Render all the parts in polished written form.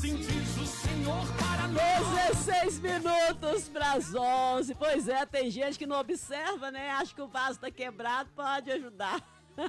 Assim diz o Senhor para nós. 16 minutos para as 11. Pois é, tem gente que não observa, né? Acha que o vaso tá quebrado, pode ajudar.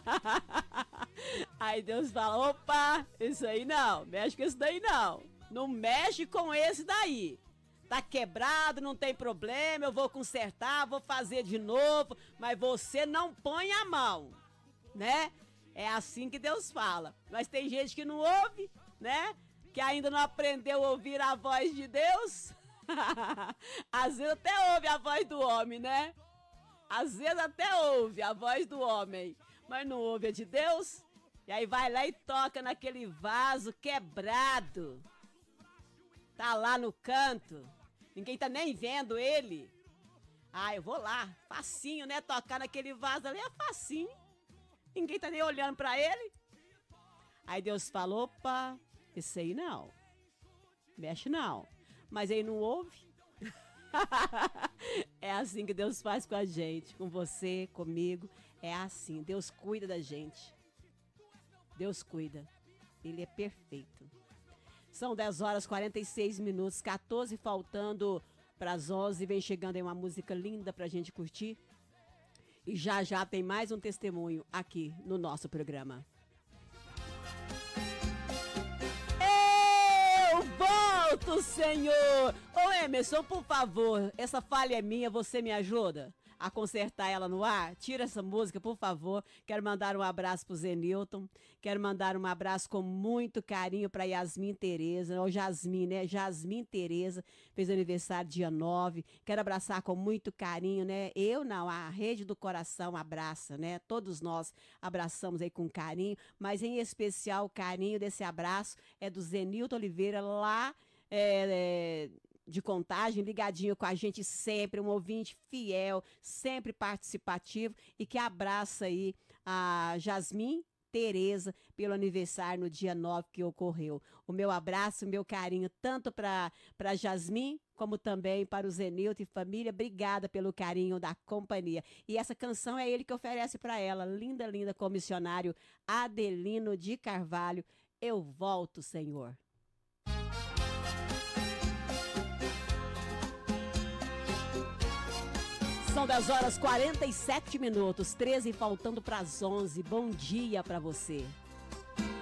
Aí Deus fala, opa, isso aí não, mexe com isso daí não. Não mexe com esse daí. Tá quebrado, não tem problema, eu vou consertar, vou fazer de novo, mas você não põe a mão, né? É assim que Deus fala. Mas tem gente que não ouve, né? Que ainda não aprendeu a ouvir a voz de Deus. Às vezes até ouve a voz do homem, né? Às vezes até ouve a voz do homem, mas não ouve a de Deus. E aí vai lá e toca naquele vaso quebrado. Tá lá no canto. Ninguém tá nem vendo ele. Ah, eu vou lá. Facinho, né? Tocar naquele vaso ali é facinho. Ninguém tá nem olhando pra ele. Aí Deus falou, opa, isso aí não. Mexe não. Mas aí não ouve. É assim que Deus faz com a gente. Com você, comigo. É assim. Deus cuida da gente. Deus cuida. Ele é perfeito. São 10 horas 46 minutos, 14 faltando para as 11. Vem chegando aí uma música linda pra gente curtir. E já já tem mais um testemunho aqui no nosso programa. Eu volto, Senhor! Ô Emerson, por favor, essa falha é minha, você me ajuda a consertar ela no ar? Tira essa música, por favor. Quero mandar um abraço pro Zenilton. Quero mandar um abraço com muito carinho pra Yasmin Tereza. Ou Jasmin, né? Jasmin Tereza. Fez aniversário dia 9. Quero abraçar com muito carinho, né? Eu não, a Rede do Coração abraça, né? Todos nós abraçamos aí com carinho. Mas em especial o carinho desse abraço é do Zenilton Oliveira lá de Contagem, ligadinho com a gente sempre, um ouvinte fiel, sempre participativo e que abraça aí a Jasmin Tereza pelo aniversário no dia 9 que ocorreu. O meu abraço, o meu carinho tanto para Jasmin como também para o Zenilton e família. Obrigada pelo carinho da companhia. E essa canção é ele que oferece para ela, linda, linda, com o missionário Adelino de Carvalho. Eu volto, Senhor. São 10 horas 47 minutos, 13 faltando para as 11. Bom dia para você.